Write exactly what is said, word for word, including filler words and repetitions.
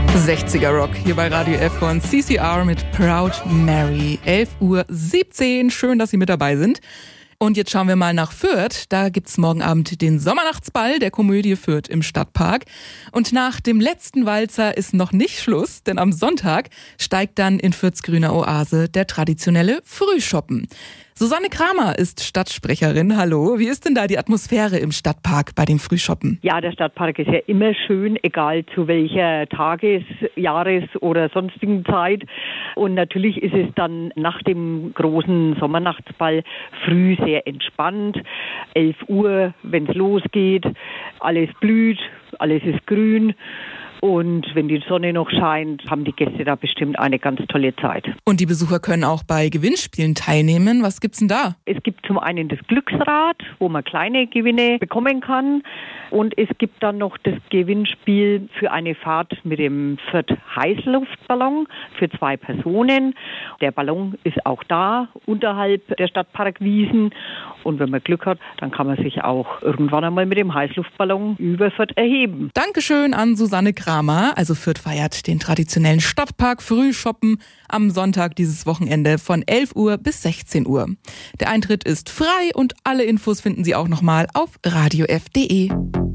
sechziger Rock hier bei Radio F von C C R mit Proud Mary. elf Uhr siebzehn. Schön, dass Sie mit dabei sind. Und jetzt schauen wir mal nach Fürth. Da gibt's morgen Abend den Sommernachtsball der Komödie Fürth im Stadtpark. Und nach dem letzten Walzer ist noch nicht Schluss, denn am Sonntag steigt dann in Fürths grüner Oase der traditionelle Frühschoppen. Susanne Kramer ist Stadtsprecherin. Hallo, wie ist denn da die Atmosphäre im Stadtpark bei dem Frühshoppen? Ja, der Stadtpark ist ja immer schön, egal zu welcher Tages-, Jahres- oder sonstigen Zeit. Und natürlich ist es dann nach dem großen Sommernachtsball früh sehr entspannt. elf Uhr, wenn es losgeht, alles blüht, alles ist grün. Und wenn die Sonne noch scheint, haben die Gäste da bestimmt eine ganz tolle Zeit. Und die Besucher können auch bei Gewinnspielen teilnehmen. Was gibt's denn da? Es gibt zum einen das Glücksrad, wo man kleine Gewinne bekommen kann. Und es gibt dann noch das Gewinnspiel für eine Fahrt mit dem Fürth Heißluftballon für zwei Personen. Der Ballon ist auch da, unterhalb der Stadtparkwiesen. Und wenn man Glück hat, dann kann man sich auch irgendwann einmal mit dem Heißluftballon über Fürth erheben. Dankeschön an Susanne Kramer. Also Fürth feiert den traditionellen Stadtpark Frühshoppen am Sonntag dieses Wochenende von elf Uhr bis sechzehn Uhr. Der Eintritt ist frei und alle Infos finden Sie auch nochmal auf radio f punkt de.